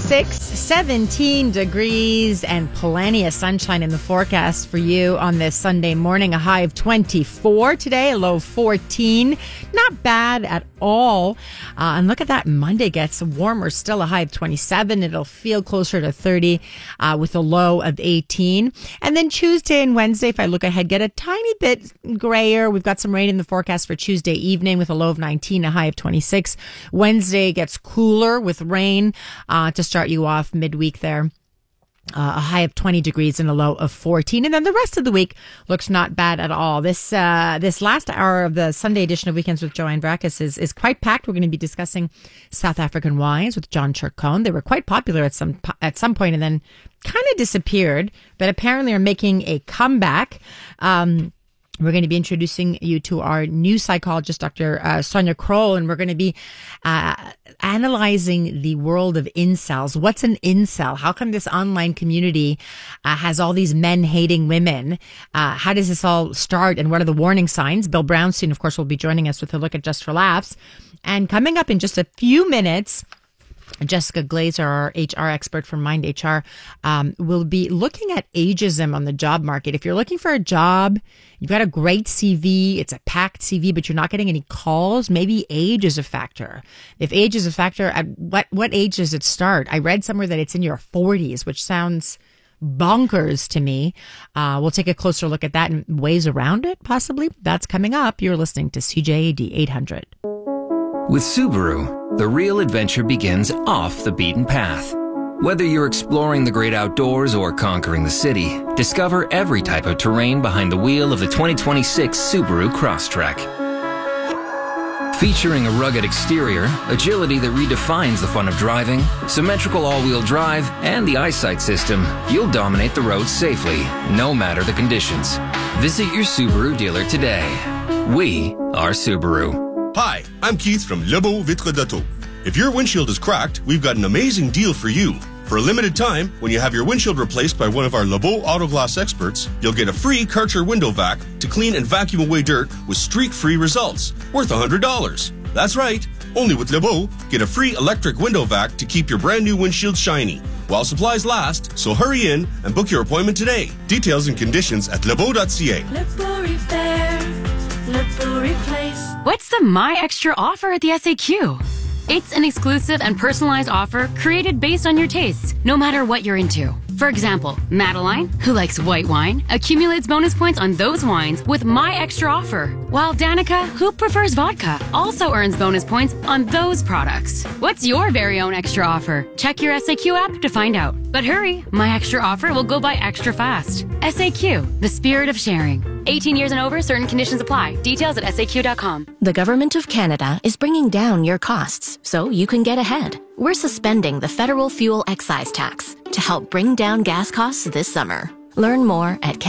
17 degrees and plenty of sunshine in the forecast for you on this Sunday morning. A high of 24 today, a low of 14. Not bad at all. And look at that. Monday gets warmer, still a high of 27. It'll feel closer to 30 with a low of 18. And then Tuesday and Wednesday, if I look ahead, get a tiny bit grayer. We've got some rain in the forecast for Tuesday evening with a low of 19, a high of 26. Wednesday gets cooler with rain to start you off midweek there. A high of 20 degrees and a low of 14. And then the rest of the week looks not bad at all. This last hour of the Sunday edition of Weekends with Joanne Brackus is quite packed. We're going to be discussing South African wines with John Chircone. They were quite popular at some point and then kind of disappeared, but apparently are making a comeback. We're going to be introducing you to our new psychologist, Dr. Sonia Kroll, and we're going to be analyzing the world of incels. What's an incel? How come this online community has all these men hating women? How does this all start, and what are the warning signs? Bill Brownstein, of course, will be joining us with a look at Just for Laughs. And coming up in just a few minutes, Jessica Glazer, our HR expert from Mind HR, will be looking at ageism on the job market. If you're looking for a job, you've got a great CV, it's a packed CV, but you're not getting any calls, maybe age is a factor. If age is a factor, at what age does it start? I read somewhere that it's in your 40s, which sounds bonkers to me. We'll take a closer look at that and ways around it, possibly. That's coming up. You're listening to CJAD 800. With Subaru, the real adventure begins off the beaten path. Whether you're exploring the great outdoors or conquering the city, discover every type of terrain behind the wheel of the 2026 Subaru Crosstrek. Featuring a rugged exterior, agility that redefines the fun of driving, symmetrical all-wheel drive, and the eyesight system, you'll dominate the roads safely, no matter the conditions. Visit your Subaru dealer today. We are Subaru. Hi, I'm Keith from Lebeau Vitre d'Auto. If your windshield is cracked, we've got an amazing deal for you. For a limited time, when you have your windshield replaced by one of our Lebeau Auto Glass experts, you'll get a free Karcher window vac to clean and vacuum away dirt with streak-free results, worth $100. That's right. Only with Lebeau, get a free electric window vac to keep your brand new windshield shiny while supplies last, so hurry in and book your appointment today. Details and conditions at lebeau.ca. Lebeau Repair, Lebeau Replace. What's the My Extra offer at the SAQ? It's an exclusive and personalized offer created based on your tastes, no matter what you're into. For example, Madeline, who likes white wine, accumulates bonus points on those wines with My Extra offer, while Danica, who prefers vodka, also earns bonus points on those products. What's your very own extra offer? Check your SAQ app to find out. But hurry, My Extra offer will go by extra fast. SAQ, the spirit of sharing. 18 years and over, certain conditions apply. Details at SAQ.com. The Government of Canada is bringing down your costs so you can get ahead. We're suspending the federal fuel excise tax to help bring down gas costs this summer. Learn more at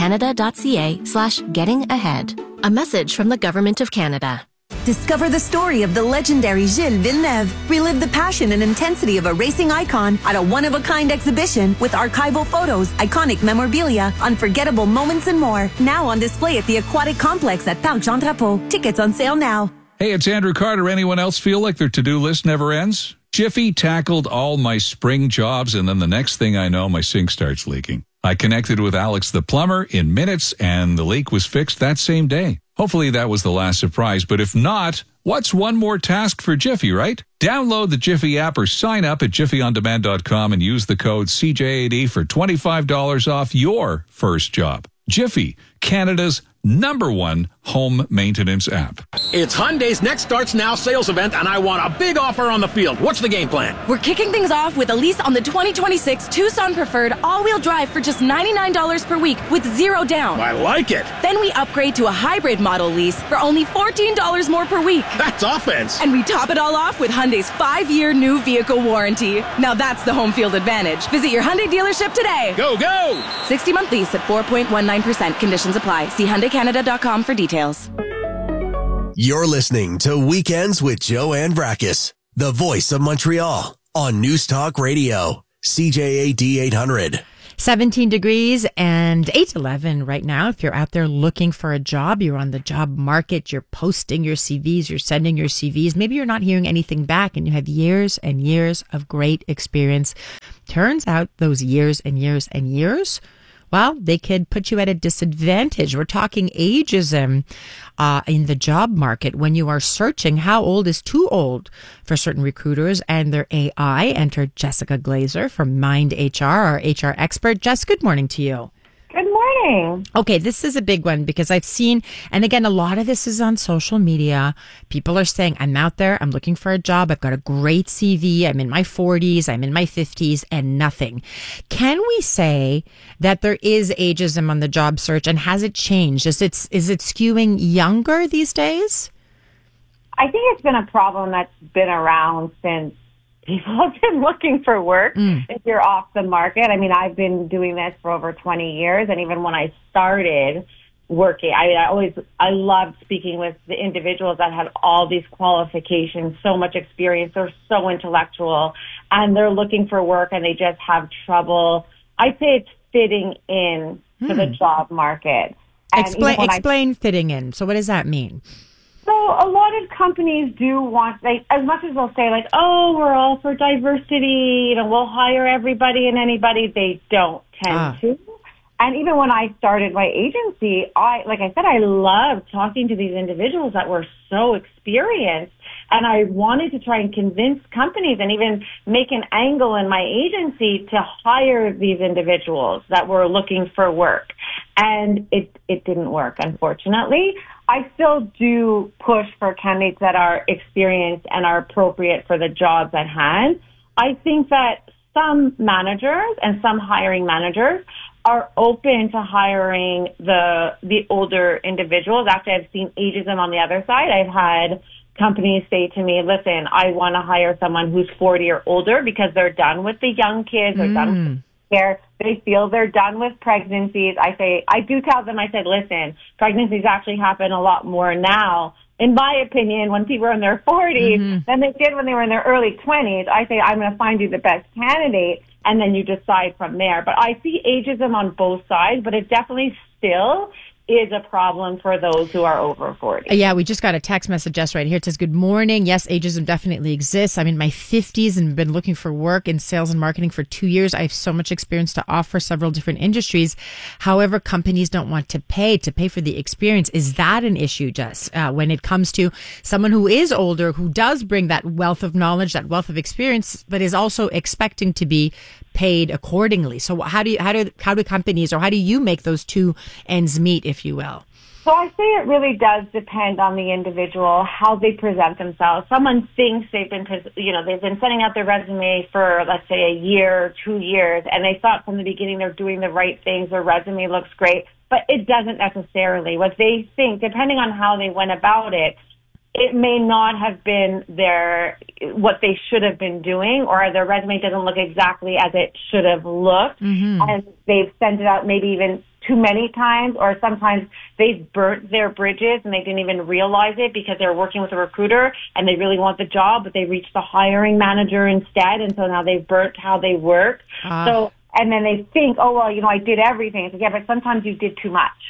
canada.ca/gettingahead. A message from the Government of Canada. Discover the story of the legendary Gilles Villeneuve. Relive the passion and intensity of a racing icon at a one-of-a-kind exhibition with archival photos, iconic memorabilia, unforgettable moments, and more. Now on display at the Aquatic Complex at Parc Jean Drapeau. Tickets on sale now. Hey, it's Andrew Carter. Anyone else feel like their to-do list never ends? Jiffy tackled all my spring jobs, and then the next thing I know, my sink starts leaking. I connected with Alex the plumber in minutes, and the leak was fixed that same day. Hopefully that was the last surprise, but if not, what's one more task for Jiffy, right? Download the Jiffy app or sign up at jiffyondemand.com and use the code CJAD for $25 off your first job. Jiffy, Canada's #1 home maintenance app. It's Hyundai's Next Starts Now sales event, and I want a big offer on the field. What's the game plan? We're kicking things off with a lease on the 2026 Tucson Preferred all-wheel drive for just $99 per week with zero down. I like it. Then we upgrade to a hybrid model lease for only $14 more per week. That's offense. And we top it all off with Hyundai's 5-year new vehicle warranty. Now that's the home field advantage. Visit your Hyundai dealership today. Go, go! 60-month lease at 4.19%. Conditions apply. See HyundaiCanada.com for details. You're listening to Weekends with Joanne Brackus, the voice of Montreal, on News Talk Radio, CJAD 800. 17 degrees and 8:11 right now. If you're out there looking for a job, you're on the job market, you're posting your CVs, you're sending your CVs. Maybe you're not hearing anything back and you have years and years of great experience. Turns out those years and years and years, well, they could put you at a disadvantage. We're talking ageism in the job market when you are searching. How old is too old for certain recruiters and their AI? Enter Jessica Glazer from Mind HR, our HR expert. Jess, good morning to you. Good morning. Okay, this is a big one because I've seen, and again, a lot of this is on social media. People are saying, I'm out there, I'm looking for a job, I've got a great CV, I'm in my 40s, I'm in my 50s, and nothing. Can we say that there is ageism on the job search, and has it changed? Is it skewing younger these days? I think it's been a problem that's been around since people have been looking for work. If you're off the market, I mean, I've been doing this for over 20 years, and even when I started working, I loved speaking with the individuals that had all these qualifications, so much experience, they're so intellectual, and they're looking for work, and they just have trouble. I'd say it's fitting in to the job market. And explain fitting in. So what does that mean? So a lot of companies do want, as much as they'll say, oh, we're all for diversity, we'll hire everybody and anybody, they don't tend to. And even when I started my agency, I loved talking to these individuals that were so experienced. And I wanted to try and convince companies and even make an angle in my agency to hire these individuals that were looking for work. And it didn't work, unfortunately. I still do push for candidates that are experienced and are appropriate for the jobs at hand. I think that some managers and some hiring managers are open to hiring the older individuals. Actually, I've seen ageism on the other side. I've had companies say to me, listen, I want to hire someone who's 40 or older because they're done with the young kids, they're done with care. They feel they're done with pregnancies. I do tell them, I said, listen, pregnancies actually happen a lot more now, in my opinion, when people are in their 40s than they did when they were in their early 20s. I say, I'm going to find you the best candidate, and then you decide from there. But I see ageism on both sides, but it definitely still is a problem for those who are over 40. Yeah, we just got a text message just right here. It says, good morning. Yes, ageism definitely exists. I'm in my 50s and been looking for work in sales and marketing for 2 years. I have so much experience to offer several different industries. However, companies don't want to pay for the experience. Is that an issue, Jess, when it comes to someone who is older, who does bring that wealth of knowledge, that wealth of experience, but is also expecting to be paid accordingly? So how do companies, or how do you make those two ends meet, if you will? So I say it really does depend on the individual, how they present themselves. Someone thinks they've been sending out their resume for, let's say, a year, 2 years, and they thought from the beginning they're doing the right things, their resume looks great, but it doesn't necessarily. What they think, depending on how they went about it, it may not have been what they should have been doing, or their resume doesn't look exactly as it should have looked, and they've sent it out maybe even too many times, or sometimes they've burnt their bridges and they didn't even realize it because they're working with a recruiter and they really want the job, but they reached the hiring manager instead, and so now they've burnt how they work. And then they think, oh, well, I did everything. It's like, yeah, but sometimes you did too much,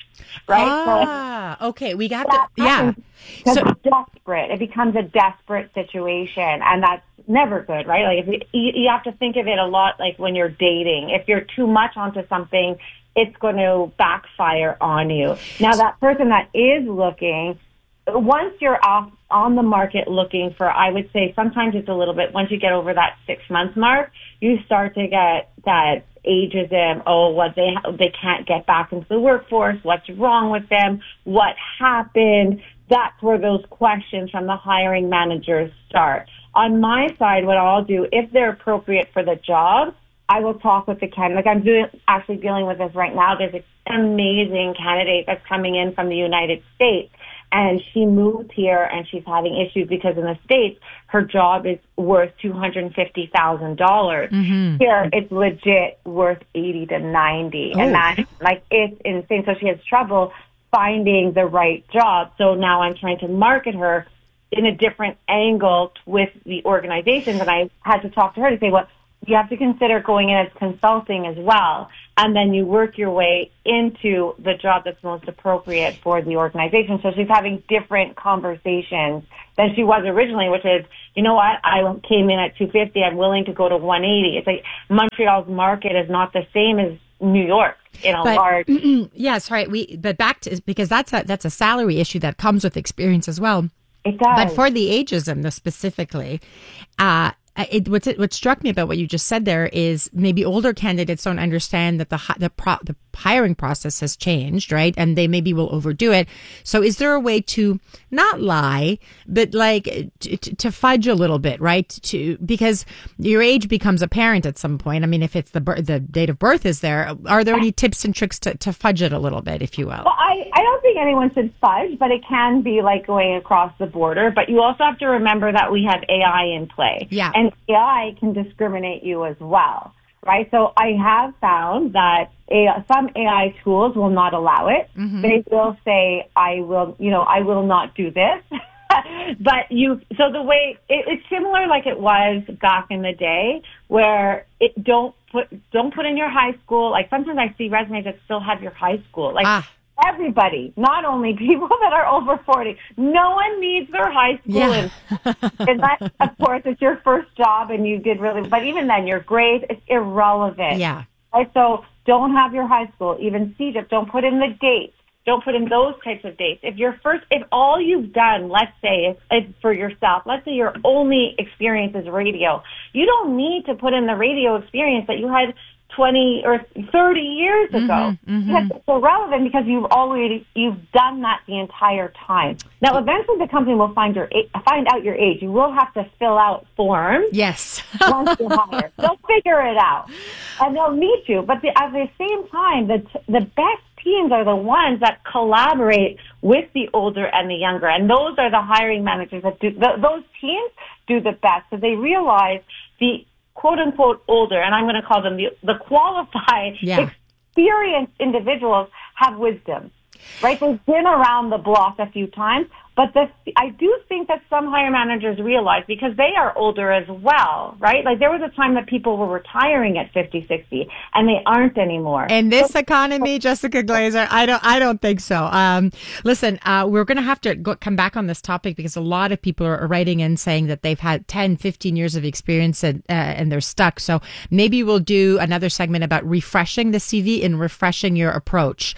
right? Okay, we got that. Yeah. So it's desperate. It becomes a desperate situation, and that's never good, right? Like, you have to think of it a lot like when you're dating. If you're too much onto something, it's going to backfire on you. Now, that person that is looking, once you're off on the market looking for, I would say sometimes it's a little bit, once you get over that 6 month mark, you start to get that ageism. They can't get back into the workforce. What's wrong with them? What happened? That's where those questions from the hiring managers start. On my side, what I'll do, if they're appropriate for the job, I will talk with the candidate. Like, I'm actually dealing with this right now. There's an amazing candidate that's coming in from the United States, and she moved here and she's having issues because in the States, her job is worth $250,000. Here, it's legit worth 80 to 90. And that's it's insane. So she has trouble finding the right job. So now I'm trying to market her in a different angle with the organizations. And I had to talk to her to say, well, you have to consider going in as consulting as well. And then you work your way into the job that's most appropriate for the organization. So she's having different conversations than she was originally, which is, you know what, I came in at 250, I'm willing to go to 180. It's like Montreal's market is not the same as New York in a large. Yes, right. But back to, because that's a salary issue that comes with experience as well. It does. But for the ageism specifically, what struck me about what you just said there is maybe older candidates don't understand that the hiring process has changed, right? And they maybe will overdo it. So is there a way to not lie, but like to fudge a little bit, right? Because your age becomes apparent at some point. I mean, if it's the date of birth is there, are there any tips and tricks to fudge it a little bit, if you will? Well, I don't think anyone should fudge, but it can be like going across the border. But you also have to remember that we have AI in play. Yeah. And AI can discriminate you as well, right? So I have found that some AI tools will not allow it. Mm-hmm. They will say, I will not do this. But so the way, it's similar like it was back in the day where don't put in your high school. Like sometimes I see resumes that still have your high school. Like everybody, not only people that are over 40, no one needs their high school. Yeah. And that, of course, it's your first job and you did really, but even then your grades, it's irrelevant. Yeah. Right? So don't have your high school, even CEGEP, don't put in the dates. Don't put in those types of dates. If all you've done, let's say, if for yourself, let's say your only experience is radio, you don't need to put in the radio experience that you had 20 or 30 years ago. Because it's irrelevant because you've done that the entire time. Now, eventually the company will find out your age. You will have to fill out forms. Yes. Once you're hired. They'll figure it out. And they'll meet you. But at the same time, the best teams are the ones that collaborate with the older and the younger. And those are the hiring managers that do, those teams do the best. So they realize the quote-unquote older, and I'm going to call them the qualified, experienced individuals have wisdom, right? They've been around the block a few times, but I do think that some hiring managers realize, because they are older as well, right? Like there was a time that people were retiring at 50, 60, and they aren't anymore. In this economy, Jessica Glazer, I don't think so. Listen, we're going to have to come back on this topic because a lot of people are writing in saying that they've had 10, 15 years of experience and they're stuck. So maybe we'll do another segment about refreshing the CV and refreshing your approach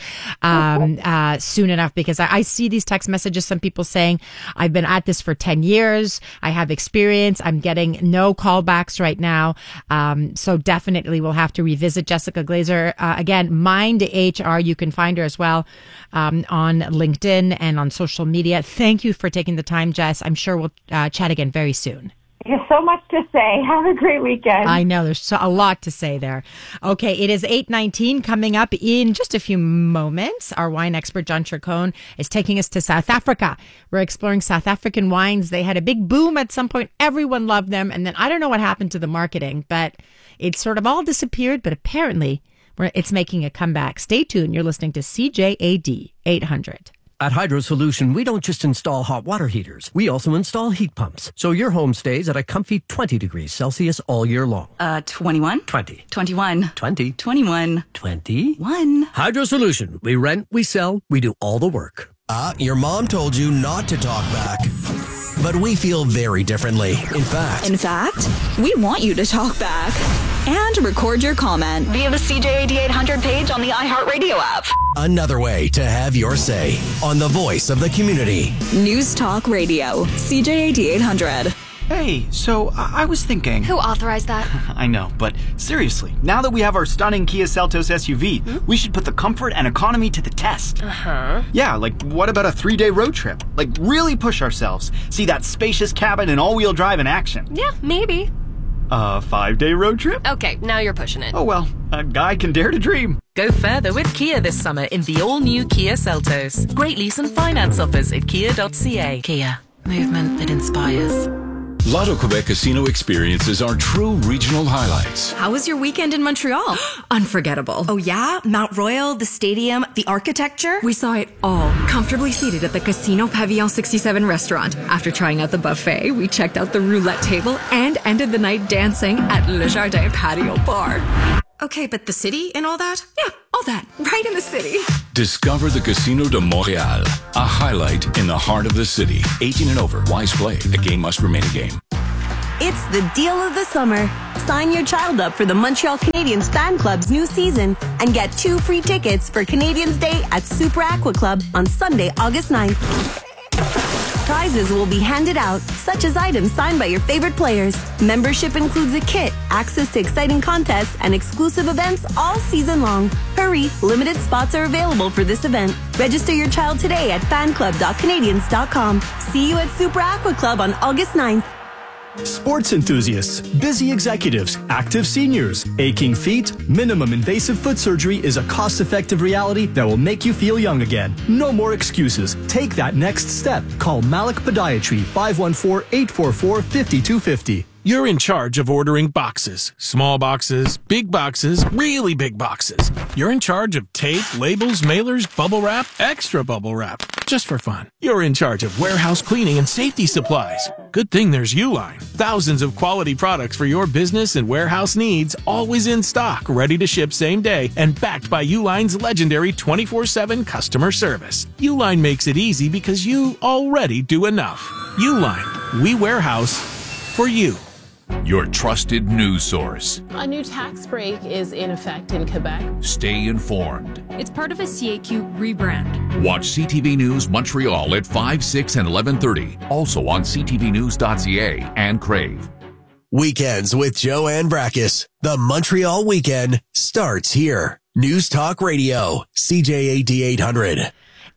soon enough, because I see these text messages, some people saying, I've been at this for 10 years. I have experience. I'm getting no callbacks right now. So definitely we'll have to revisit Jessica Glazer. Again, Mind HR. You can find her as well on LinkedIn and on social media. Thank you for taking the time, Jess. I'm sure we'll chat again very soon. There's so much to say. Have a great weekend. I know there's a lot to say there. Okay, it is 8:19 coming up in just a few moments. Our wine expert, John Chacon, is taking us to South Africa. We're exploring South African wines. They had a big boom at some point. Everyone loved them. And then I don't know what happened to the marketing, but it sort of all disappeared. But apparently it's making a comeback. Stay tuned. You're listening to CJAD 800. At Hydro Solution, we don't just install hot water heaters. We also install heat pumps. So your home stays at a comfy 20 degrees Celsius all year long. 21. 20. 21. 20. 21. 21. Hydro Solution. We rent, we sell, we do all the work. Your mom told you not to talk back. But we feel very differently. In fact, we want you to talk back and record your comment via the CJAD 800 page on the iHeartRadio app. Another way to have your say on the voice of the community. News Talk Radio, CJAD 800. Hey, so I was thinking... Who authorized that? I know, but seriously, now that we have our stunning Kia Seltos SUV, we should put the comfort and economy to the test. Uh-huh. Yeah, like what about a 3-day road trip? Like really push ourselves. See that spacious cabin and all-wheel drive in action. Yeah, maybe. A 5-day road trip? Okay, now you're pushing it. Oh well, a guy can dare to dream. Go further with Kia this summer in the all-new Kia Seltos. Great lease and finance offers at kia.ca. Kia, movement that inspires. Lotto Quebec casino experiences are true regional highlights. How was your weekend in Montreal? Unforgettable. Oh yeah? Mount Royal, the stadium, the architecture? We saw it all, comfortably seated at the Casino Pavillon 67 restaurant. After trying out the buffet, we checked out the roulette table and ended the night dancing at Le Jardin Patio Bar. Okay, but the city and all that? Yeah, all that. Right in the city. Discover the Casino de Montréal, a highlight in the heart of the city. 18 and over. Wise play. The game must remain a game. It's the deal of the summer. Sign your child up for the Montreal Canadiens Fan Club's new season and get 2 free tickets for Canadiens Day at Super Aqua Club on Sunday, August 9th. Prizes will be handed out, such as items signed by your favorite players. Membership includes a kit, access to exciting contests, and exclusive events all season long. Hurry, limited spots are available for this event. Register your child today at fanclub.canadiens.com. See you at Super Aqua Club on August 9th. Sports enthusiasts, busy executives, active seniors, aching feet, minimum invasive foot surgery is a cost-effective reality that will make you feel young again. No more excuses. Take that next step. Call Malik Podiatry 514-844-5250. You're in charge of ordering boxes. Small boxes, big boxes, really big boxes. You're in charge of tape, labels, mailers, bubble wrap, extra bubble wrap. Just for fun. You're in charge of warehouse cleaning and safety supplies. Good thing there's Uline. Thousands of quality products for your business and warehouse needs, always in stock, ready to ship same day, and backed by Uline's legendary 24/7 customer service. Uline makes it easy because you already do enough. Uline. We warehouse for you. Your trusted news source. A new tax break is in effect in Quebec. Stay informed. It's part of a CAQ rebrand. Watch CTV News Montreal at 5, 6, and 11:30. Also on ctvnews.ca and Crave. Weekends with Joanne Brackus. The Montreal weekend starts here. News Talk Radio, CJAD 800.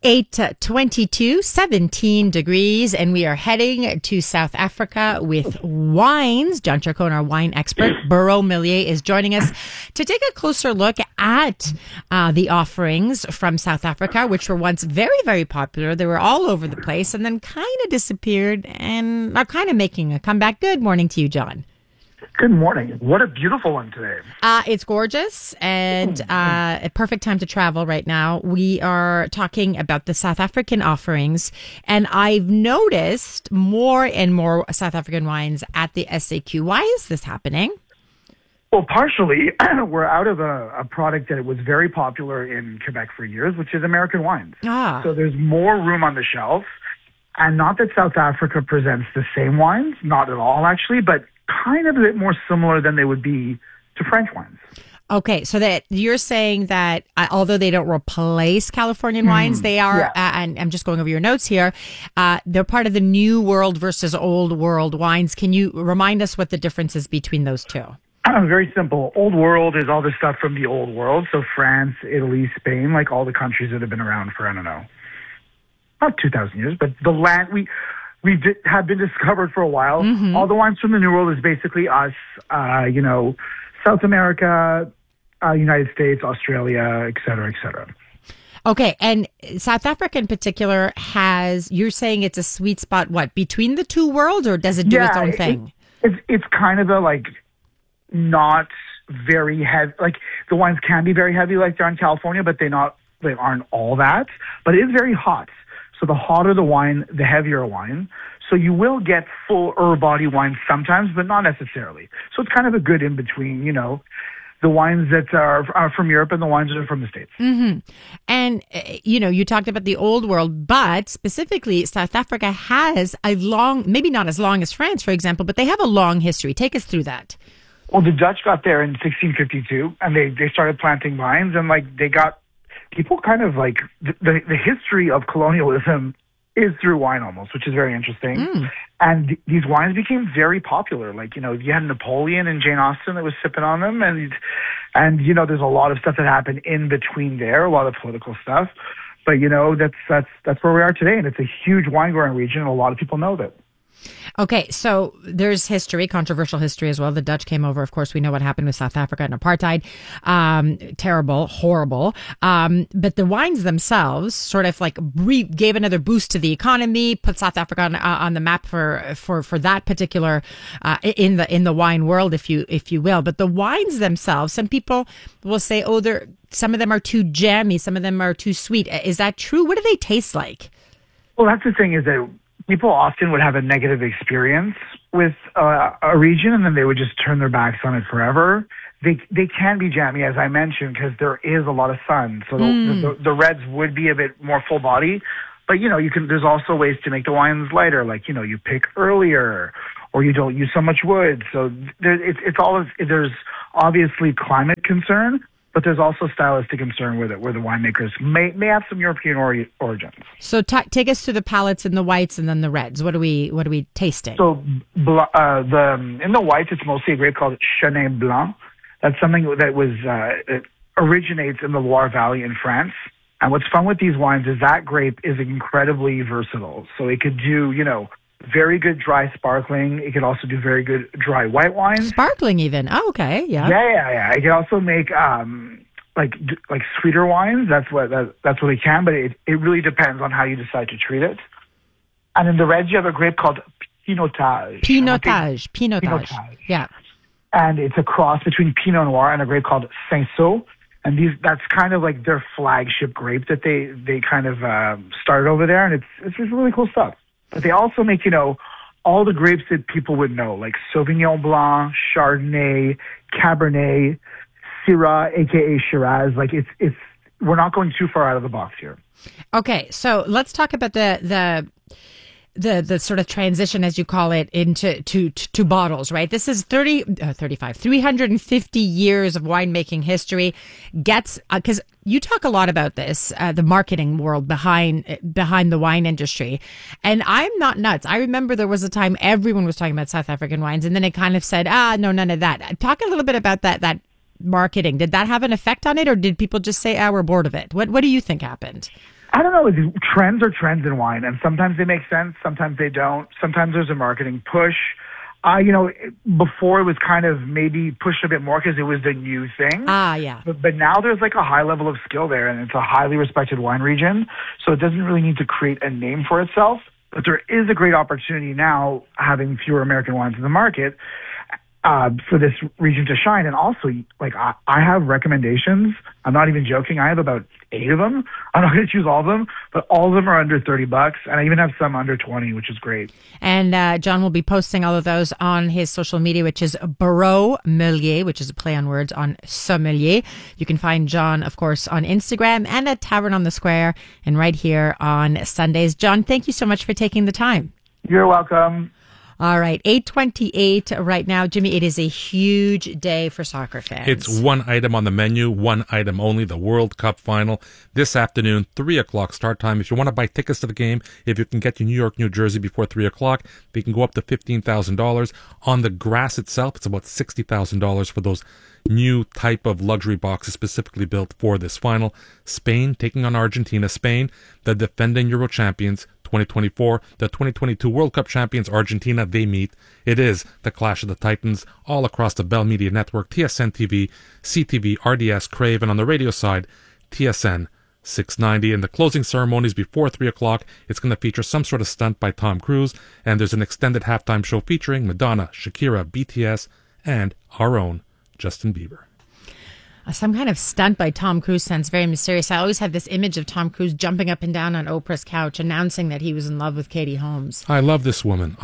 8:22, 17 degrees, and we are heading to South Africa with wines. John Chacon, our wine expert, Burrow Millier, is joining us to take a closer look at the offerings from South Africa, which were once very, very popular. They were all over the place and then kind of disappeared and are kind of making a comeback. Good morning to you, John. Good morning. What a beautiful one today. It's gorgeous and a perfect time to travel right now. We are talking about the South African offerings, and I've noticed more and more South African wines at the SAQ. Why is this happening? Well, partially, we're out of a product that was very popular in Quebec for years, which is American wines. So there's more room on the shelf. And not that South Africa presents the same wines, not at all, actually, but kind of a bit more similar than they would be to French wines. Okay, so that you're saying that although they don't replace Californian wines, they are, and I'm just going over your notes here, they're part of the new world versus old world wines. Can you remind us what the difference is between those two? Very simple. Old world is all the stuff from the old world, so France, Italy, Spain, like all the countries that have been around for, I don't know, not 2,000 years, but the land have been discovered for a while. Mm-hmm. All the wines from the New World is basically us, South America, United States, Australia, et cetera, et cetera. Okay, and South Africa in particular you're saying it's a sweet spot, what, between the two worlds, or does it do its own thing? It's kind of not very heavy. Like, the wines can be very heavy like they're in California, but they aren't all that. But it is very hot. So the hotter the wine, the heavier a wine. So you will get full herb body wine sometimes, but not necessarily. So it's kind of a good in-between, the wines that are from Europe and the wines that are from the States. Mm-hmm. And, you talked about the old world, but specifically South Africa has a long, maybe not as long as France, for example, but they have a long history. Take us through that. Well, the Dutch got there in 1652, and they started planting vines, and they got people kind of the history of colonialism is through wine almost, which is very interesting. And these wines became very popular. You had Napoleon and Jane Austen that was sipping on them, and there's a lot of stuff that happened in between there, a lot of political stuff. But that's where we are today, and it's a huge wine growing region, and a lot of people know that. Okay, so there's history, controversial history as well. The Dutch came over. Of course, we know what happened with South Africa and apartheid. Terrible, horrible. But the wines themselves sort of like gave another boost to the economy, put South Africa on the map for that particular in the wine world, if you will. But the wines themselves, some people will say, oh, some of them are too jammy, some of them are too sweet. Is that true? What do they taste like? Well, that's the thing, is that people often would have a negative experience with a region, and then they would just turn their backs on it forever. They can be jammy, as I mentioned, because there is a lot of sun. So the reds would be a bit more full body. But, there's also ways to make the wines lighter. Like, you pick earlier, or you don't use so much wood. So there's obviously climate concern, but there's also stylistic concern with it, where the winemakers may have some European origins. So take us through the palettes and the whites and then the reds. What are we tasting? So in the whites, it's mostly a grape called Chenin Blanc. That's something that it originates in the Loire Valley in France. And what's fun with these wines is that grape is incredibly versatile. So it could do, very good dry sparkling. It could also do very good dry white wines. Sparkling even. Oh, okay. Yeah. Yeah. It can also make like sweeter wines. That's what it can, but it really depends on how you decide to treat it. And in the reds, you have a grape called Pinotage. Pinotage. Yeah. And it's a cross between Pinot Noir and a grape called Cinsault. And that's kind of like their flagship grape that they kind of started over there, and it's just really cool stuff. But they also make, all the grapes that people would know, like Sauvignon Blanc, Chardonnay, Cabernet, Syrah, aka Shiraz. Like it's we're not going too far out of the box here. Okay, so let's talk about the sort of transition, as you call it, into to bottles, right? This is 350 years of winemaking history. Because you talk a lot about this, the marketing world behind the wine industry. And I'm not nuts. I remember there was a time everyone was talking about South African wines, and then it kind of said, no, none of that. Talk a little bit about that marketing. Did that have an effect on it, or did people just say, we're bored of it? What do you think happened? I don't know. Trends are trends in wine, and sometimes they make sense, sometimes they don't. Sometimes there's a marketing push. Before it was kind of maybe pushed a bit more because it was the new thing. Yeah. But now there's like a high level of skill there, and it's a highly respected wine region, so it doesn't really need to create a name for itself. But there is a great opportunity now, having fewer American wines in the market, for this region to shine. And also, like, I have recommendations. I'm not even joking. I have about 8 of them. I'm not going to choose all of them, but all of them are under $30, and I even have some under 20, which is great. And John will be posting all of those on his social media, which is Barreau Meunier, which is a play on words on sommelier. You can find John, of course, on Instagram and at Tavern on the Square, and right here on Sundays. John, thank you so much for taking the time. You're welcome. All right, 8:28 right now. Jimmy, it is a huge day for soccer fans. It's one item on the menu, one item only, the World Cup final. This afternoon, 3 o'clock start time. If you want to buy tickets to the game, if you can get to New York, New Jersey before 3 o'clock, they can go up to $15,000. On the grass itself, it's about $60,000 for those new type of luxury boxes specifically built for this final. Spain taking on Argentina. Spain, the defending Euro champions, 2024, the 2022 World Cup champions Argentina, they meet. It is the Clash of the Titans all across the Bell Media Network, TSN TV, CTV, RDS, Crave, and on the radio side, TSN 690. And the closing ceremonies before 3 o'clock, it's going to feature some sort of stunt by Tom Cruise, and there's an extended halftime show featuring Madonna, Shakira, BTS, and our own Justin Bieber. Some kind of stunt by Tom Cruise sounds very mysterious. I always have this image of Tom Cruise jumping up and down on Oprah's couch, announcing that he was in love with Katie Holmes. I love this woman.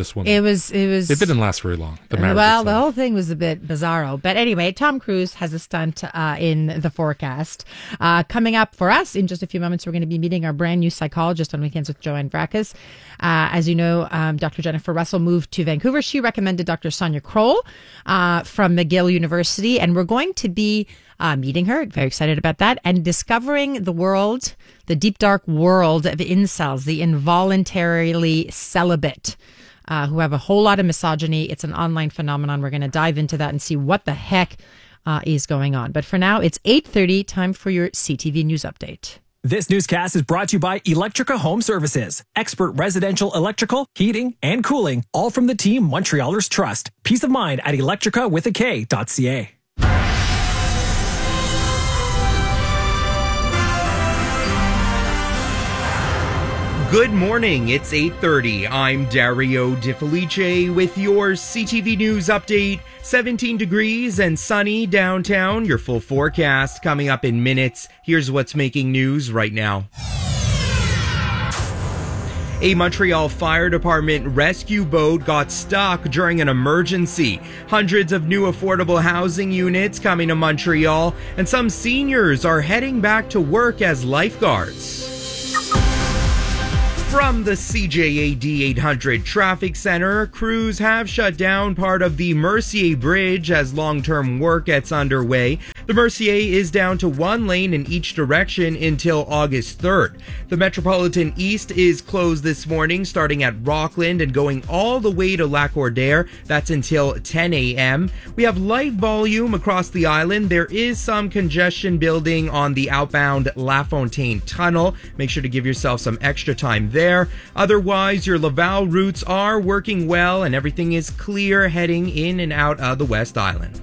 It didn't last very long. The whole thing was a bit bizarro. But anyway, Tom Cruise has a stunt in the forecast. Coming up for us in just a few moments, we're going to be meeting our brand new psychologist on Weekends with Joanne Vracas. As you know, Dr. Jennifer Russell moved to Vancouver. She recommended Dr. Sonia Kroll from McGill University, and we're going to be meeting her, very excited about that, and discovering the deep dark world of incels, the involuntarily celibate, who have a whole lot of misogyny. It's an online phenomenon. We're going to dive into that and see what the heck is going on. But for now, it's 8:30, time for your CTV News Update. This newscast is brought to you by Electrica Home Services. Expert residential electrical, heating, and cooling, all from the team Montrealers trust. Peace of mind at electrica.ca. Good morning, it's 8:30. I'm Dario Di Felice with your CTV News update. 17 degrees and sunny downtown. Your full forecast coming up in minutes. Here's what's making news right now. A Montreal Fire Department rescue boat got stuck during an emergency. Hundreds of new affordable housing units coming to Montreal, and some seniors are heading back to work as lifeguards. From the CJAD 800 Traffic Center, crews have shut down part of the Mercier Bridge as long-term work gets underway. The Mercier is down to one lane in each direction until August 3rd. The Metropolitan East is closed this morning, starting at Rockland and going all the way to Lac-Cordaire. That's until 10 a.m. We have light volume across the island. There is some congestion building on the outbound La Fontaine Tunnel. Make sure to give yourself some extra time there. Otherwise, your Laval routes are working well and everything is clear heading in and out of the West Island.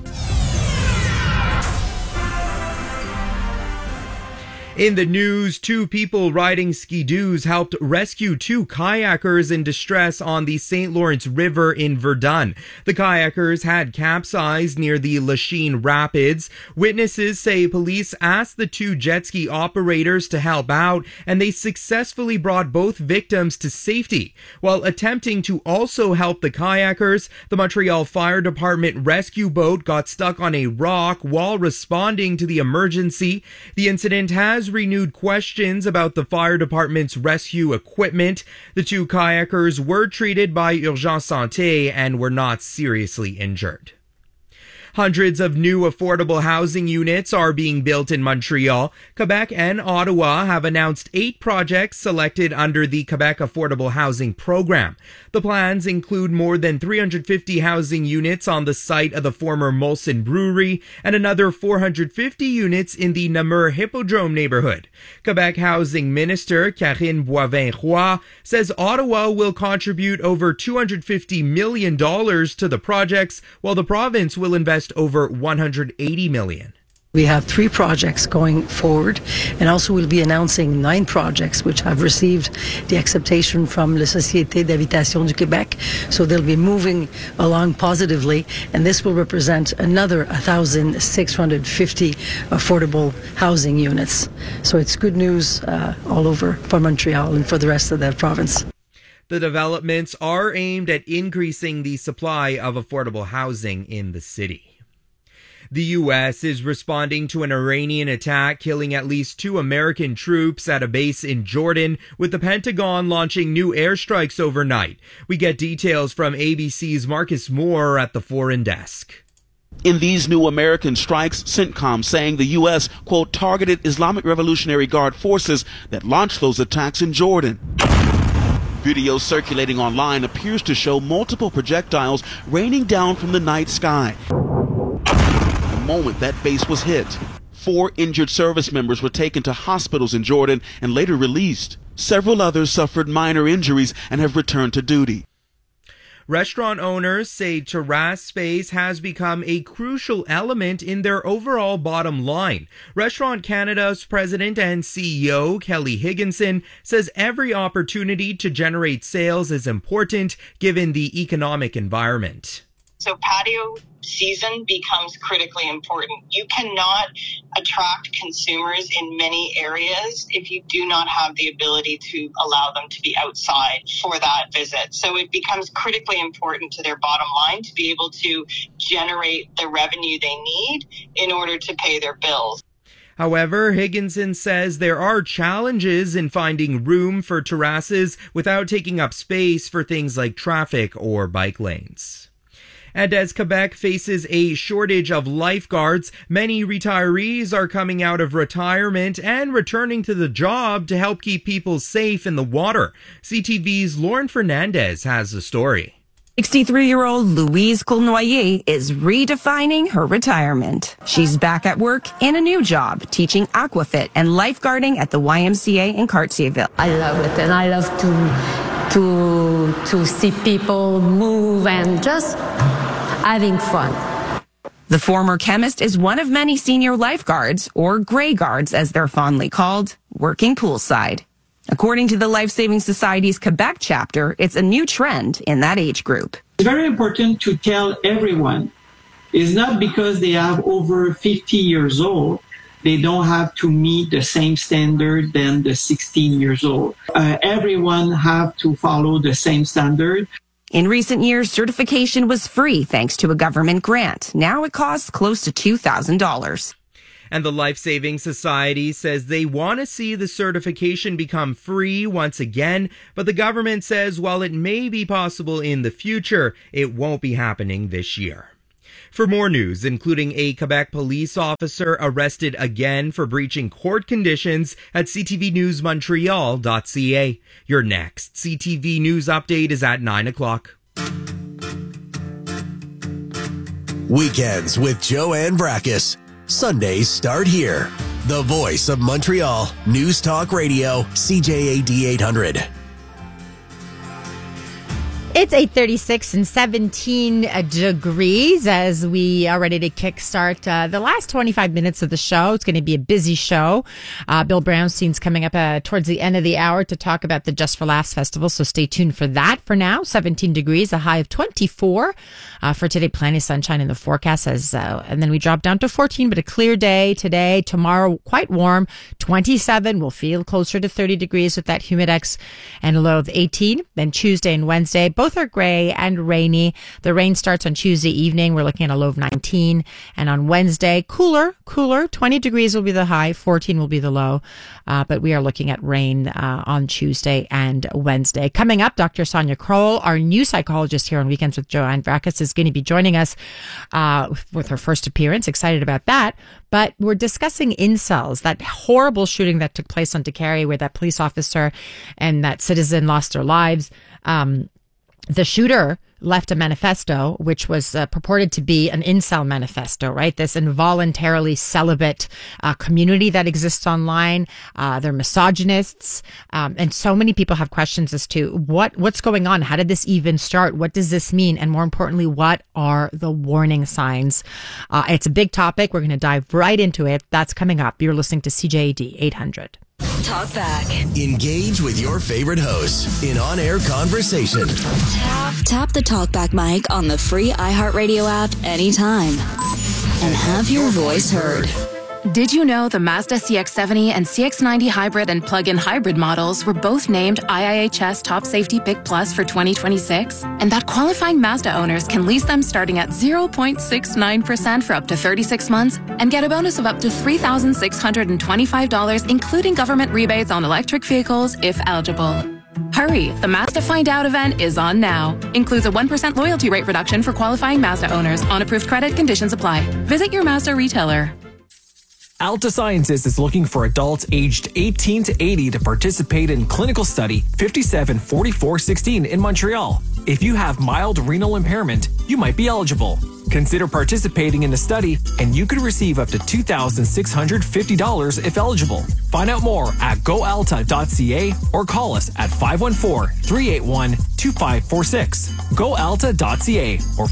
In the news, 2 people riding ski-doos helped rescue 2 kayakers in distress on the St. Lawrence River in Verdun. The kayakers had capsized near the Lachine Rapids. Witnesses say police asked the 2 jet ski operators to help out, and they successfully brought both victims to safety. While attempting to also help the kayakers, the Montreal Fire Department rescue boat got stuck on a rock while responding to the emergency. The incident has renewed questions about the fire department's rescue equipment. The 2 kayakers were treated by Urgence Santé and were not seriously injured. Hundreds of new affordable housing units are being built in Montreal. Quebec and Ottawa have announced 8 projects selected under the Quebec Affordable Housing Program. The plans include more than 350 housing units on the site of the former Molson Brewery and another 450 units in the Namur Hippodrome neighborhood. Quebec Housing Minister Karine Boivin-Roy says Ottawa will contribute over $250 million to the projects, while the province will invest over $180 million. We have 3 projects going forward, and also we'll be announcing 9 projects which have received the acceptation from La Société d'Habitation du Québec. So they'll be moving along positively, and this will represent another 1,650 affordable housing units. So it's good news all over for Montreal and for the rest of the province. The developments are aimed at increasing the supply of affordable housing in the city. The U.S. is responding to an Iranian attack killing at least 2 American troops at a base in Jordan, with the Pentagon launching new airstrikes overnight. We get details from ABC's Marcus Moore at the Foreign Desk. In these new American strikes, CENTCOM saying the U.S., quote, targeted Islamic Revolutionary Guard forces that launched those attacks in Jordan. Video circulating online appears to show multiple projectiles raining down from the night sky. The moment that base was hit, 4 injured service members were taken to hospitals in Jordan and later released. Several others suffered minor injuries and have returned to duty. Restaurant owners say terrace space has become a crucial element in their overall bottom line. Restaurant Canada's president and CEO, Kelly Higginson, says every opportunity to generate sales is important given the economic environment. So patio season becomes critically important. You cannot attract consumers in many areas if you do not have the ability to allow them to be outside for that visit. So it becomes critically important to their bottom line to be able to generate the revenue they need in order to pay their bills. However, Higginson says there are challenges in finding room for terraces without taking up space for things like traffic or bike lanes. And as Quebec faces a shortage of lifeguards, many retirees are coming out of retirement and returning to the job to help keep people safe in the water. CTV's Lauren Fernandez has the story. 63-year-old Louise Coulnoyer is redefining her retirement. She's back at work in a new job, teaching aquafit and lifeguarding at the YMCA in Cartierville. I love it, and I love to see people move and just having fun. The former chemist is one of many senior lifeguards, or gray guards as they're fondly called, working poolside. According to the Life Saving Society's Quebec chapter, it's a new trend in that age group. It's very important to tell everyone, it's not because they have over 50 years old, they don't have to meet the same standard than the 16 years old. Everyone have to follow the same standard. In recent years, certification was free thanks to a government grant. Now it costs close to $2,000. And the Life Saving Society says they want to see the certification become free once again, but the government says while it may be possible in the future, it won't be happening this year. For more news, including a Quebec police officer arrested again for breaching court conditions at ctvnewsmontreal.ca. Your next CTV News update is at 9 o'clock. Weekends with Joanne Brackus. Sundays start here. The voice of Montreal, News Talk Radio, CJAD 800. It's 8:36 and 17 degrees as we are ready to kickstart the last 25 minutes of the show. It's going to be a busy show. Bill Brownstein's coming up towards the end of the hour to talk about the Just for Laughs Festival, so stay tuned for that. For now, 17 degrees, a high of 24 for today. Plenty of sunshine in the forecast, and then we drop down to 14, but a clear day today. Tomorrow, quite warm, 27. We'll feel closer to 30 degrees with that humidex and a low of 18. Then Tuesday and Wednesday, both are gray and rainy. The rain starts on Tuesday evening. We're looking at a low of 19. And on Wednesday, cooler. 20 degrees will be the high, 14 will be the low. But we are looking at rain on Tuesday and Wednesday. Coming up, Dr. Sonia Kroll, our new psychologist here on Weekends with Joanne Brackus, is going to be joining us with her first appearance. Excited about that. But we're discussing incels, that horrible shooting that took place on Décarie where that police officer and that citizen lost their lives. The shooter left a manifesto, which was purported to be an incel manifesto, right? This involuntarily celibate community that exists online. They're misogynists. And so many people have questions as to what's going on? How did this even start? What does this mean? And more importantly, what are the warning signs? It's a big topic. We're going to dive right into it. That's coming up. You're listening to CJAD 800. Talk back. Engage with your favorite host in on-air conversation. Tap the Talkback mic on the free iHeartRadio app anytime and have your voice heard. Did you know the Mazda CX-70 and CX-90 hybrid and plug-in hybrid models were both named IIHS Top Safety Pick Plus for 2026? And that qualifying Mazda owners can lease them starting at 0.69% for up to 36 months and get a bonus of up to $3,625, including government rebates on electric vehicles if eligible. Hurry! The Mazda Find Out event is on now. Includes a 1% loyalty rate reduction for qualifying Mazda owners. On approved credit, conditions apply. Visit your Mazda retailer. Alta Sciences is looking for adults aged 18 to 80 to participate in clinical study 574416 in Montreal. If you have mild renal impairment, you might be eligible. Consider participating in the study and you could receive up to $2,650 if eligible. Find out more at goalta.ca or call us at 514-381-2546. goalta.ca or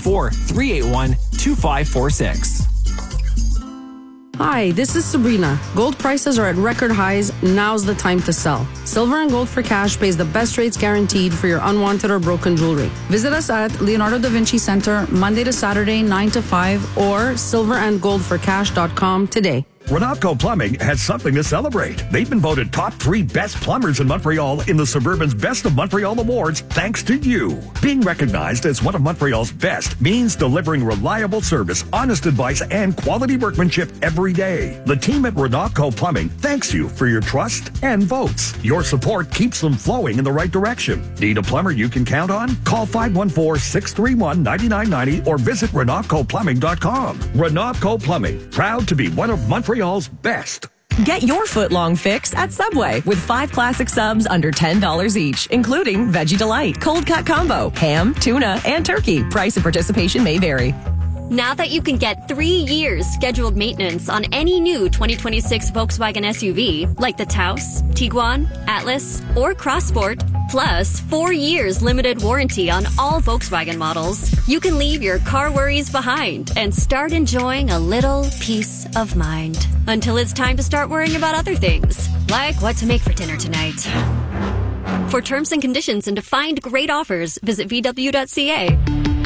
514-381-2546. Hi, this is Sabrina. Gold prices are at record highs. Now's the time to sell. Silver and Gold for Cash pays the best rates guaranteed for your unwanted or broken jewelry. Visit us at Leonardo da Vinci Center Monday to Saturday, 9 to 5 or silverandgoldforcash.com today. Renatco Plumbing has something to celebrate. They've been voted top 3 best plumbers in Montreal in the Suburban's Best of Montreal Awards thanks to you. Being recognized as one of Montreal's best means delivering reliable service, honest advice, and quality workmanship every day. The team at Renatco Plumbing thanks you for your trust and votes. Your support keeps them flowing in the right direction. Need a plumber you can count on? Call 514-631-9990 or visit RenatcoPlumbing.com. Renatco Plumbing, proud to be one of Montreal's best. Get your foot-long fix at Subway with 5 classic subs under $10 each, including Veggie Delight, Cold Cut Combo, ham, tuna, and turkey. Price and participation may vary. Now that you can get 3 years scheduled maintenance on any new 2026 Volkswagen SUV, like the Taos, Tiguan, Atlas, or Crossport, plus 4 years limited warranty on all Volkswagen models, you can leave your car worries behind and start enjoying a little peace of mind. Until it's time to start worrying about other things, like what to make for dinner tonight. For terms and conditions and to find great offers, visit VW.ca.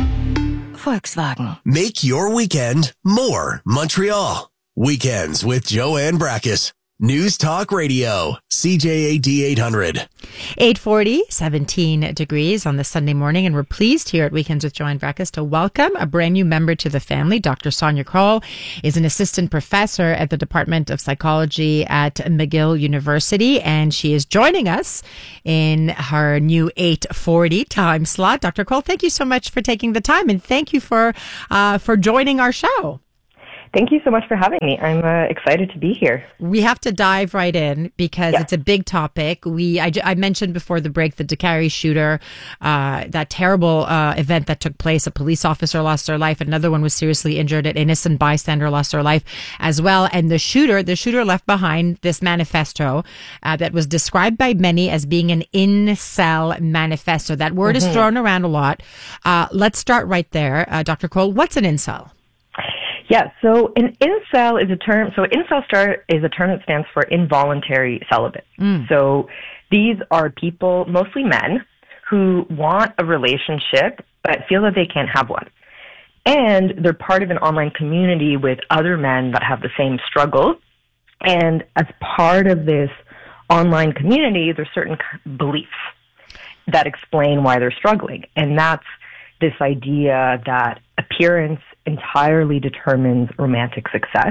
Volkswagen. Make your weekend more Montreal. Weekends with Joanne Brackus. News Talk Radio, CJAD 800. 8:40, 17 degrees on this Sunday morning, and we're pleased here at Weekends with Joanne Brackus to welcome a brand new member to the family. Dr. Sonia Kroll is an assistant professor at the Department of Psychology at McGill University, and she is joining us in her new 8:40 time slot. Dr. Kroll, thank you so much for taking the time, and thank you for joining our show. Thank you so much for having me. I'm excited to be here. We have to dive right in because it's a big topic. I mentioned before the break the Décarie shooter, that terrible event that took place. A police officer lost their life. Another one was seriously injured. An innocent bystander lost their life as well. And the shooter left behind this manifesto that was described by many as being an incel manifesto. That word is thrown around a lot. Let's start right there. Dr. Kroll, what's an incel? Yeah, so an incel is a term. So incel is a term that stands for involuntary celibate. So these are people, mostly men, who want a relationship but feel that they can't have one. And they're part of an online community with other men that have the same struggle. And as part of this online community, there's certain beliefs that explain why they're struggling. And that's this idea that appearance entirely determines romantic success,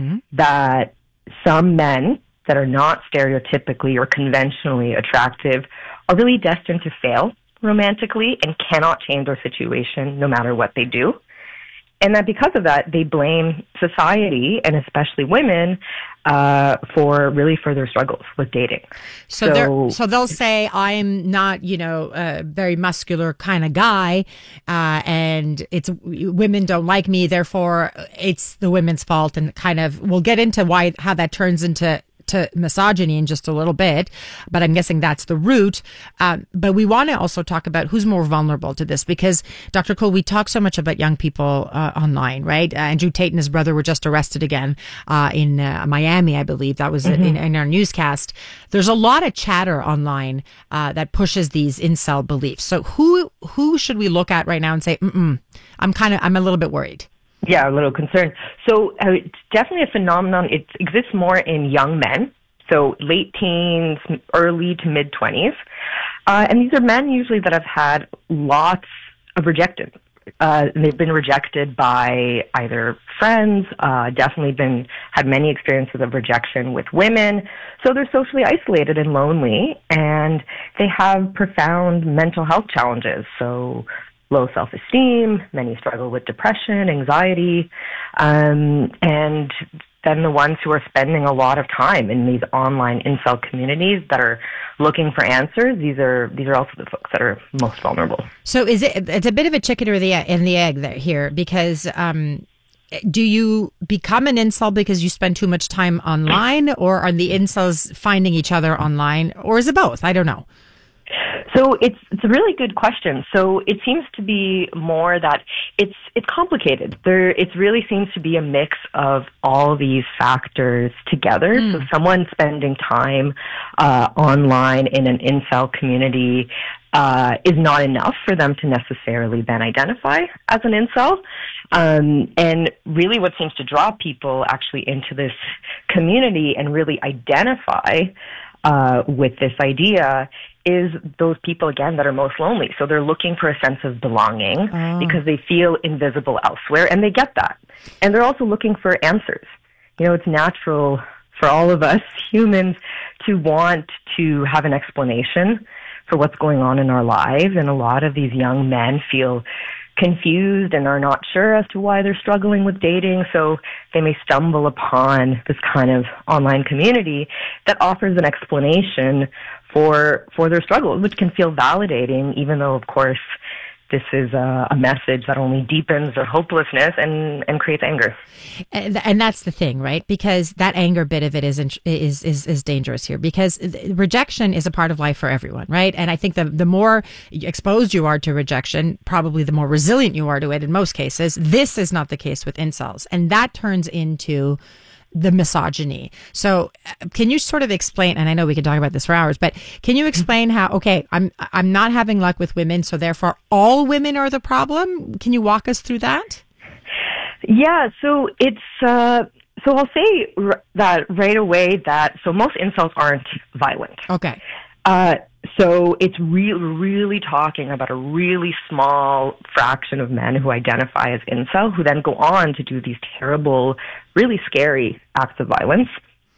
that some men that are not stereotypically or conventionally attractive are really destined to fail romantically and cannot change their situation no matter what they do. And that because of that, they blame society, and especially women, for their struggles with dating. So they'll say, I'm not, a very muscular kind of guy, and women don't like me, therefore it's the women's fault, and we'll get into how that turns into misogyny in just a little bit, but I'm guessing that's the root. But we want to also talk about who's more vulnerable to this, because Dr. Kroll, we talk so much about young people online, right? Andrew Tate and his brother were just arrested again in Miami, I believe. That was in our newscast. There's a lot of chatter online that pushes these incel beliefs. So who should we look at right now and say, I'm a little bit worried? Yeah, a little concerned. So it's definitely a phenomenon. It exists more in young men, so late teens, early to mid-20s. And these are men usually that have had lots of rejection. They've been rejected by either friends, definitely had many experiences of rejection with women. So they're socially isolated and lonely, and they have profound mental health challenges. So low self-esteem, many struggle with depression, anxiety, and then the ones who are spending a lot of time in these online incel communities that are looking for answers, these are also the folks that are most vulnerable. So it's a bit of a chicken or the egg here, because do you become an incel because you spend too much time online, or are the incels finding each other online, or is it both? I don't know. So it's a really good question. So it seems to be more that it's complicated. It really seems to be a mix of all these factors together. So someone spending time online in an incel community is not enough for them to necessarily then identify as an incel. And really what seems to draw people actually into this community and really identify with this idea is those people, again, that are most lonely. So they're looking for a sense of belonging because they feel invisible elsewhere, and they get that. And they're also looking for answers. It's natural for all of us humans to want to have an explanation for what's going on in our lives, and a lot of these young men feel confused and are not sure as to why they're struggling with dating. So they may stumble upon this kind of online community that offers an explanation for their struggles, which can feel validating, even though, of course, this is a message that only deepens their hopelessness and creates anger. And that's the thing, right? Because that anger bit of it is dangerous here, because rejection is a part of life for everyone, right? And I think the more exposed you are to rejection, probably the more resilient you are to it in most cases. This is not the case with incels. And that turns into the misogyny. So can you sort of explain, and I know we could talk about this for hours, but can you explain how, okay, I'm not having luck with women, so therefore all women are the problem? Can you walk us through that? Yeah, so it's, so I'll say that right away so most incels aren't violent. Okay. So it's really talking about a really small fraction of men who identify as incel, who then go on to do these terrible, really scary acts of violence.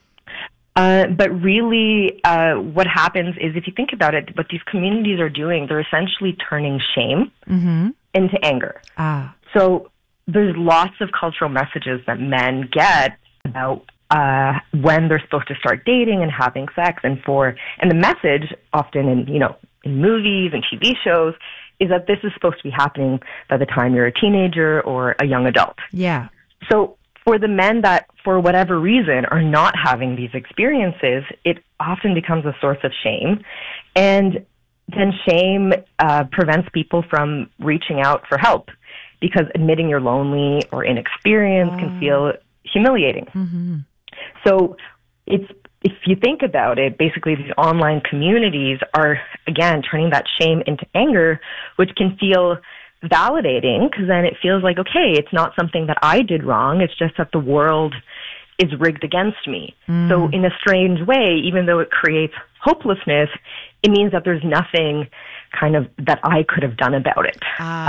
But really, what happens is, if you think about it, what these communities are doing, they're essentially turning shame into anger. So there's lots of cultural messages that men get about when they're supposed to start dating and having sex, and the message often in movies and TV shows is that this is supposed to be happening by the time you're a teenager or a young adult. Yeah. So for the men that, for whatever reason, are not having these experiences, it often becomes a source of shame, and then shame prevents people from reaching out for help, because admitting you're lonely or inexperienced can feel humiliating. Mm-hmm. So if you think about it, basically these online communities are, again, turning that shame into anger, which can feel validating, because then it feels like, okay, it's not something that I did wrong. It's just that the world is rigged against me. So in a strange way, even though it creates hopelessness, it means that there's nothing kind of that I could have done about it.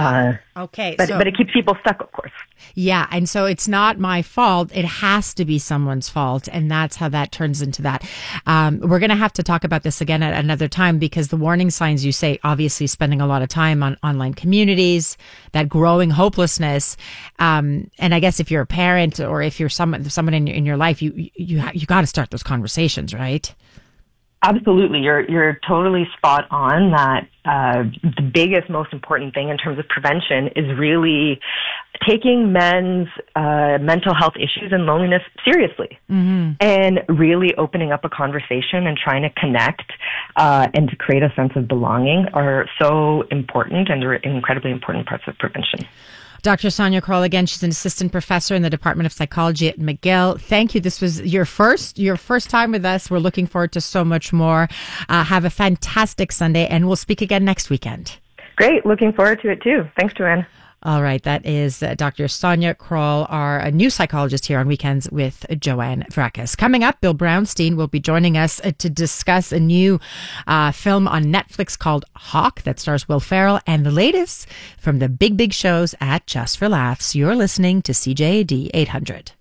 Okay. But it keeps people stuck, of course. Yeah. And so it's not my fault. It has to be someone's fault. And that's how that turns into that. We're going to have to talk about this again at another time, because the warning signs, you say, obviously spending a lot of time on online communities, that growing hopelessness. And I guess if you're a parent, or if you're someone in your life, you got to start those conversations, right? Absolutely. You're totally spot on that the biggest, most important thing in terms of prevention is really taking men's mental health issues and loneliness seriously, and really opening up a conversation and trying to connect and to create a sense of belonging are so important, and they're incredibly important parts of prevention. Dr. Sonia Kroll, again, she's an assistant professor in the Department of Psychology at McGill. Thank you. This was your first time with us. We're looking forward to so much more. Have a fantastic Sunday, and we'll speak again next weekend. Great. Looking forward to it, too. Thanks, Joanne. All right. That is Dr. Sonia Kroll, our new psychologist here on Weekends with Joanne Vracas. Coming up, Bill Brownstein will be joining us to discuss a new film on Netflix called Hawk that stars Will Ferrell, and the latest from the big shows at Just for Laughs. You're listening to CJAD 800.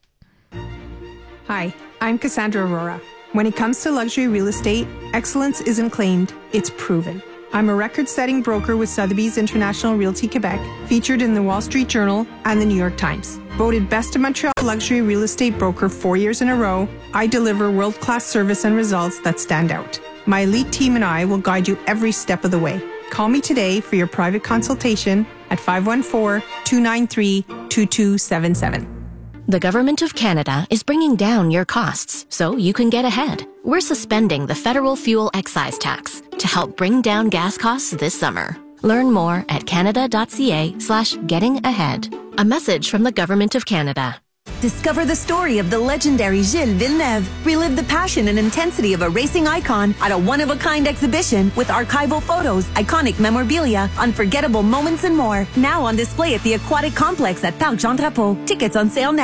Hi, I'm Cassandra Aurora. When it comes to luxury real estate, excellence isn't claimed, it's proven. I'm a record-setting broker with Sotheby's International Realty Quebec, featured in the Wall Street Journal and the New York Times. Voted Best of Montreal Luxury Real Estate Broker 4 years in a row, I deliver world-class service and results that stand out. My elite team and I will guide you every step of the way. Call me today for your private consultation at 514-293-2277. The Government of Canada is bringing down your costs so you can get ahead. We're suspending the federal fuel excise tax to help bring down gas costs this summer. Learn more at canada.ca/gettingahead. A message from the Government of Canada. Discover the story of the legendary Gilles Villeneuve. Relive the passion and intensity of a racing icon at a one-of-a-kind exhibition with archival photos, iconic memorabilia, unforgettable moments, and more. Now on display at the Aquatic Complex at Parc Jean Drapeau. Tickets on sale now.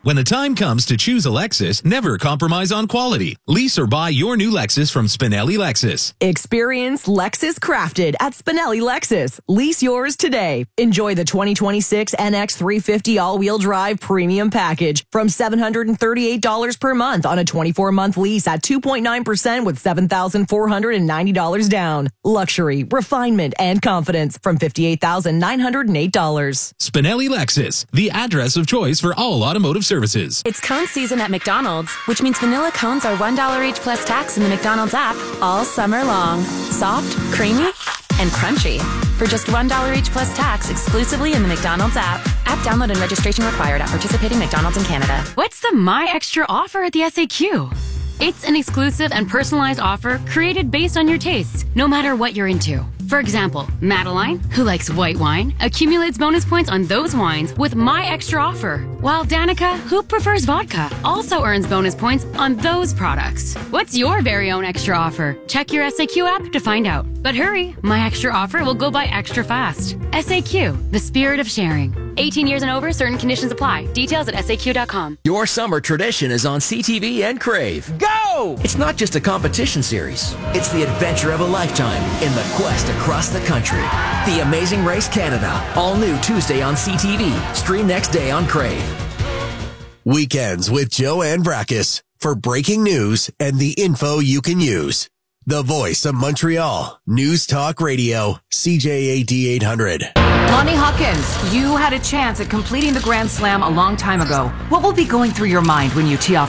When the time comes to choose a Lexus, never compromise on quality. Lease or buy your new Lexus from Spinelli Lexus. Experience Lexus crafted at Spinelli Lexus. Lease yours today. Enjoy the 2026 NX 350 all-wheel drive premium package from $738 per month on a 24-month lease at 2.9% with $7,490 down. Luxury, refinement, and confidence from $58,908. Spinelli Lexus, the address of choice for all automotive services. It's cone season at McDonald's, which means vanilla cones are $1 each plus tax in the McDonald's app all summer long. Soft, creamy, and crunchy. For just $1 each plus tax exclusively in the McDonald's app. App download and registration required at participating McDonald's in Canada. What's the My Extra offer at the SAQ? It's an exclusive and personalized offer created based on your tastes, no matter what you're into. For example, Madeline, who likes white wine, accumulates bonus points on those wines with My Extra offer, while Danica, who prefers vodka, also earns bonus points on those products. What's your very own extra offer? Check your SAQ app to find out. But hurry, My Extra offer will go by extra fast. SAQ, the spirit of sharing. 18 years and over, certain conditions apply. Details at SAQ.com. Your summer tradition is on CTV and Crave. Go! It's not just a competition series. It's the adventure of a lifetime in the quest across the country. The Amazing Race Canada. All new Tuesday on CTV. Stream next day on Crave. Weekends with Joanne Brackus for breaking news and the info you can use. The voice of Montreal. News Talk Radio. CJAD 800. Lonnie Hawkins, you had a chance at completing the Grand Slam a long time ago. What will be going through your mind when you tee off